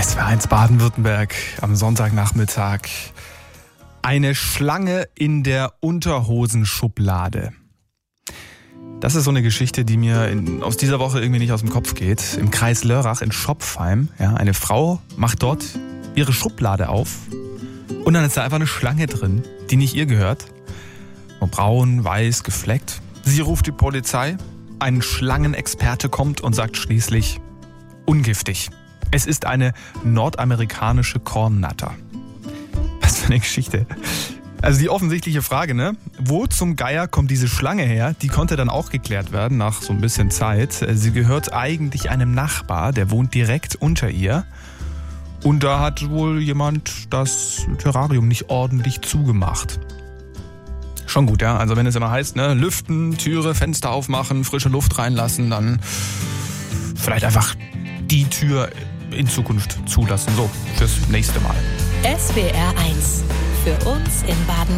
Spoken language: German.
SWR1 Baden-Württemberg am Sonntagnachmittag. Eine Schlange in der Unterhosenschublade. Das ist so eine Geschichte, die mir aus dieser Woche irgendwie nicht aus dem Kopf geht. Im Kreis Lörrach in Schopfheim. Ja, eine Frau macht dort ihre Schublade auf und dann ist da einfach eine Schlange drin, die nicht ihr gehört. Braun, weiß, gefleckt. Sie ruft die Polizei. Ein Schlangenexperte kommt und sagt schließlich, ungiftig. Es ist eine nordamerikanische Kornnatter. Was für eine Geschichte. Also die offensichtliche Frage, ne? Wo zum Geier kommt diese Schlange her? Die konnte dann auch geklärt werden nach so ein bisschen Zeit. Sie gehört eigentlich einem Nachbar, der wohnt direkt unter ihr. Und da hat wohl jemand das Terrarium nicht ordentlich zugemacht. Schon gut, ja. Also wenn es immer heißt, ne, lüften, Türe, Fenster aufmachen, frische Luft reinlassen, dann vielleicht einfach die Tür in Zukunft zulassen. So, fürs nächste Mal. SWR1. Für uns in Baden.